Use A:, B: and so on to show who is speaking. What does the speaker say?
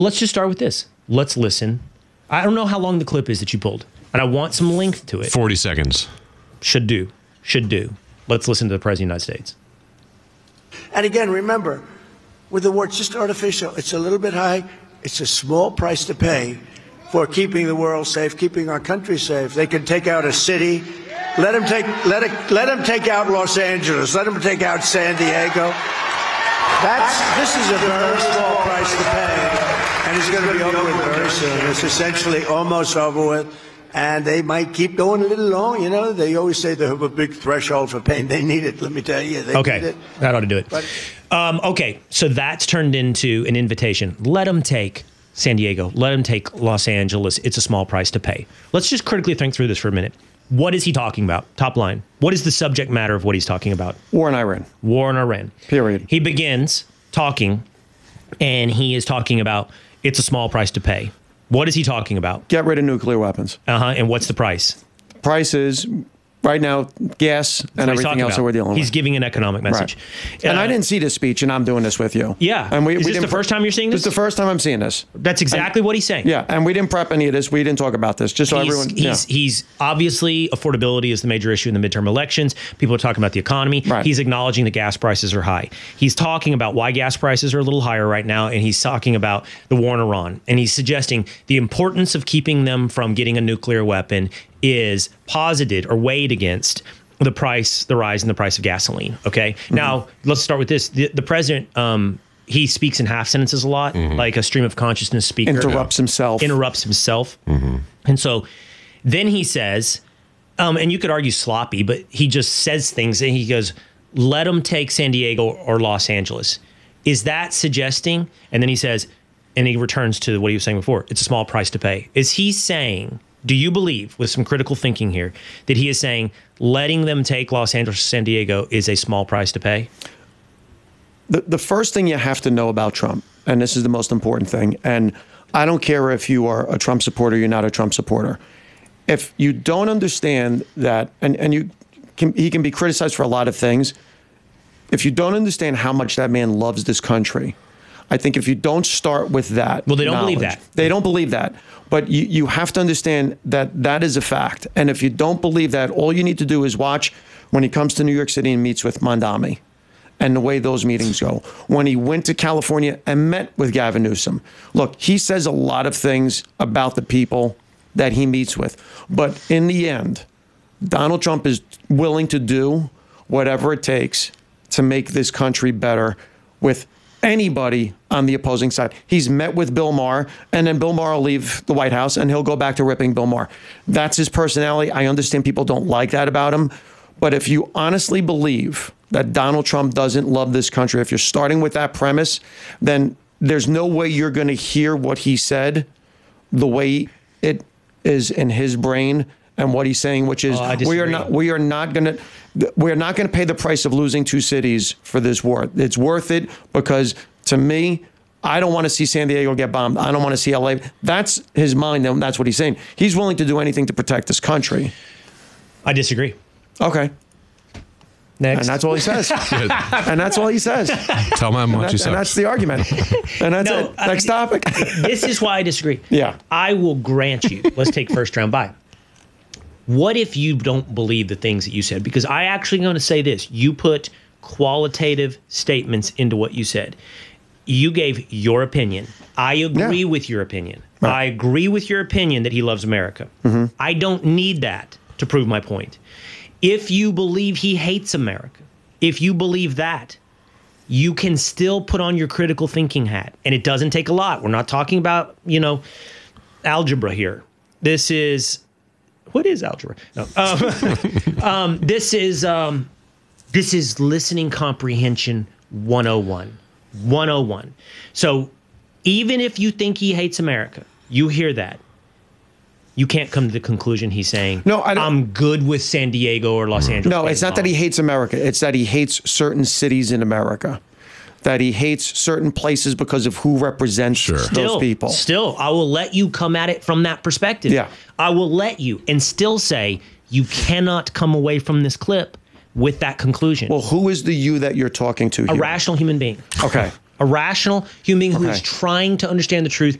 A: Let's just start with this. Let's listen. I don't know how long the clip is that you pulled, and I want some length to it.
B: 40 seconds.
A: Should do. Let's listen to the President of the United States.
C: And again, remember, with the war, it's just artificial. It's a little bit high. It's a small price to pay for keeping the world safe, keeping our country safe. They can take out a city. Let them take out Los Angeles. Let them take out San Diego. This is a very small price to pay, and it's going to be over with very soon. It's essentially almost over with, and they might keep going a little long. You know, they always say they have a big threshold for pain. They need it. Let me tell you, they need it.
A: That ought to do it. Okay, so that's turned into an invitation. Let them take San Diego. Let them take Los Angeles. It's a small price to pay. Let's just critically think through this for a minute. What is he talking about? Top line. What is the subject matter of what he's talking about?
D: War in Iran.
A: War in Iran.
D: Period.
A: He begins talking, and he is talking about it's a small price to pay. What is he talking about?
D: Get rid of nuclear weapons.
A: And what's the price?
D: Price is, right now, gas and everything else that we're dealing with.
A: He's giving an economic message.
D: Right. And I didn't see this speech, and I'm doing this with you.
A: Yeah.
D: And
A: is this the first time you're seeing this?
D: This is the first time I'm seeing this.
A: That's exactly what he's saying.
D: Yeah, and we didn't prep any of this. We didn't talk about this, just so everyone...
A: He's obviously, affordability is the major issue in the midterm elections. People are talking about the economy.
D: Right.
A: He's acknowledging that gas prices are high. He's talking about why gas prices are a little higher right now, and he's talking about the war in Iran. And he's suggesting the importance of keeping them from getting a nuclear weapon is posited or weighed against the rise in the price of gasoline. Okay. Mm-hmm. Now let's start with this. The president, he speaks in half sentences a lot, like a stream of consciousness speaker.
D: Interrupts himself.
A: Mm-hmm. And so then he says, and you could argue sloppy, but he just says things and he goes, let them take San Diego or Los Angeles. Is that suggesting? And then he says, and he returns to what he was saying before, it's a small price to pay. Is he saying, do you believe, with some critical thinking here, that he is saying letting them take Los Angeles or San Diego is a small price to pay?
D: The first thing you have to know about Trump, and this is the most important thing, and I don't care if you are a Trump supporter or you're not a Trump supporter. If you don't understand that, and he can be criticized for a lot of things, if you don't understand how much that man loves this country, I think if you don't start with that...
A: Well, they don't believe that.
D: They don't believe that. But you have to understand that that is a fact. And if you don't believe that, all you need to do is watch when he comes to New York City and meets with Mondami and the way those meetings go. When he went to California and met with Gavin Newsom. Look, he says a lot of things about the people that he meets with. But in the end, Donald Trump is willing to do whatever it takes to make this country better with anybody on the opposing side. He's met with Bill Maher, and then Bill Maher will leave the White House, and he'll go back to ripping Bill Maher. That's his personality. I understand people don't like that about him. But if you honestly believe that Donald Trump doesn't love this country, if you're starting with that premise, then there's no way you're going to hear what he said the way it is in his brain and what he's saying, which is we are not going to pay the price of losing two cities for this war. It's worth it because, to me, I don't want to see San Diego get bombed. I don't want to see LA. That's his mind, and that's what he's saying. He's willing to do anything to protect this country.
A: I disagree.
D: Okay.
A: Next.
D: And that's all he says. And that's all he says.
B: Tell him what you said.
D: And that's the argument. And that's it. Next topic.
A: This is why I disagree.
D: Yeah.
A: I will grant you. Let's take first round bye. What if you don't believe the things that you said? Because I actually going to say this. You put qualitative statements into what you said. You gave your opinion. I agree with your opinion. Right. I agree with your opinion that he loves America. Mm-hmm. I don't need that to prove my point. If you believe he hates America, if you believe that, you can still put on your critical thinking hat. And it doesn't take a lot. We're not talking about, algebra here. This is... What is algebra? No. This is listening comprehension 101. 101. So even if you think he hates America, you hear that. You can't come to the conclusion he's saying, no, I'm good with San Diego or Los Angeles.
D: No, it's not that he hates America. It's that he hates certain cities in America. That he hates certain places because of who represents those people.
A: Still, I will let you come at it from that perspective.
D: Yeah.
A: I will let you and still say you cannot come away from this clip with that conclusion.
D: Well, who is the you that you're talking to here?
A: A rational human being.
D: Okay.
A: a rational human being who is
D: Okay.
A: trying to understand the truth